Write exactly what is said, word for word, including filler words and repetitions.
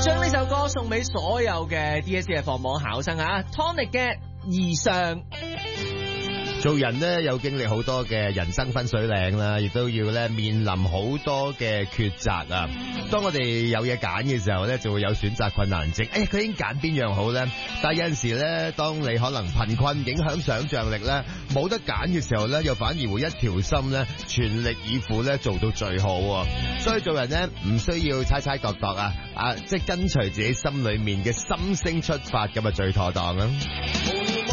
將呢首歌送俾所有嘅 D S E 嘅放網考生啊 Tonic 嘅異常。 做人呢，有經歷好多嘅人生分水嶺啦，亦都要咧面臨好多嘅抉擇啊。當我哋有嘢揀嘅時候咧，就會有選擇困難症。誒，佢已經揀邊樣好咧？但係有陣時咧，當你可能貧困影響想像力咧，冇得揀嘅時候咧，又反而會一條心咧，全力以赴咧做到最好。所以做人咧唔需要猜猜度度啊，啊，即係跟隨自己心裏面嘅心聲出發咁啊，最妥當啊！